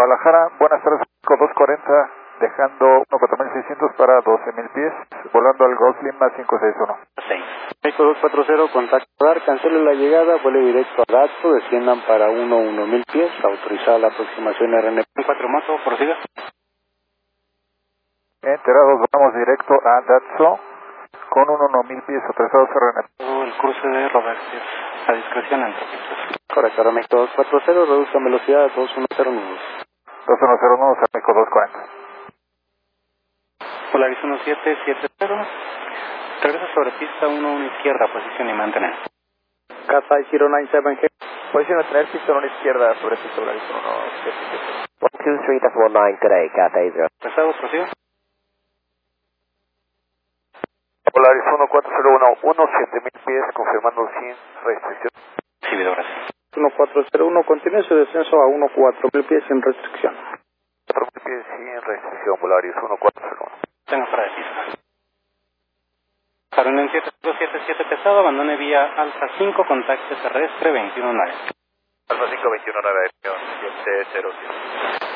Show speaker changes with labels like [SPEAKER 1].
[SPEAKER 1] Guadalajara, buenas tardes, 240, dejando 14600 para 12000 pies, volando al Golf Lima 561.
[SPEAKER 2] 6. México 240, contacto radar, cancele la llegada, vuele directo a Datsu, desciendan para 1000 pies, autorizada la aproximación RN. 4 moto, prosiga.
[SPEAKER 1] Enterados, vamos directo a Datsu, con 1000 pies, autorizados RN.
[SPEAKER 2] El cruce de Roberts, a discreción entre pistas. Correcto, ahora México 240, reduzcan velocidad a 2109.
[SPEAKER 1] 2109, México 240.
[SPEAKER 2] Polaris 1770, regresa sobre pista 11 izquierda, posición y mantener. Casa 097G.
[SPEAKER 1] Posición a tener pista 1 izquierda sobre pista Polaris 1770.
[SPEAKER 3] 123.19 today, Cathay 0.
[SPEAKER 2] Pesado, prosiga.
[SPEAKER 1] Polaris 1401, 7000 pies, confirmando sin restricción.
[SPEAKER 2] Recibido, gracias. 1401, continúe su descenso a 14000 pies sin restricción.
[SPEAKER 1] 4000 pies sin restricción, Polaris 1401.
[SPEAKER 2] Tenga fuera de pista. Carolina 7277 pesado, abandone vía Alfa 5, contacto terrestre 219.
[SPEAKER 1] Alfa 5, 219, 707.